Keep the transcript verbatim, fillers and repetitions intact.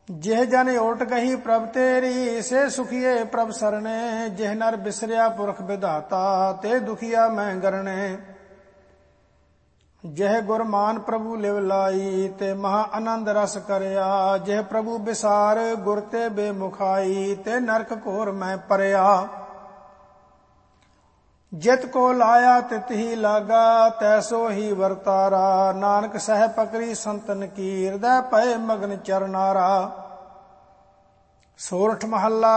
ਜਿਹ ਜਨ ਓਟ ਕਹੀ ਪ੍ਰਭ ਤੇਰੀ, ਸੇ ਸੁਖੀਏ ਪ੍ਰਭ ਸਰਣੇ। ਜਿਹ ਨਰ ਬਿਸਰਿਆ ਪੁਰਖ ਵਿਧਾਤਾ, ਤੇ ਦੁਖੀਆ ਮੈਂ ਗਰਣੇ। ਜਿਹ ਗੁਰ ਮਾਨ ਪ੍ਰਭੂ ਲਿਵ ਲਾਈ, ਤੇ ਮਹਾ ਆਨੰਦ ਰਸ ਕਰਿਆ। ਜਿਹ ਪ੍ਰਭੂ ਬਿਸਾਰ ਗੁਰ ਤੇ ਬੇਮੁਖਾਈ, ਤੇ ਨਰਕ ਘੋਰ ਮੈਂ ਪਰਿਆ। ਜਿਤ ਕੋ ਲਾਇਆ ਤਿਤ ਹੀ ਲਾਗਾ, ਤੈਸੋ ਹੀ ਵਰਤਾਰਾ। ਨਾਨਕ ਸਹਿ ਪਕਰੀ ਸੰਤਨ ਕੀ, ਹਿਰਦੈ ਪਏ ਮਗਨ ਚਰਨਾਰਾ। ਸੋਰਠ ਮਹੱਲਾ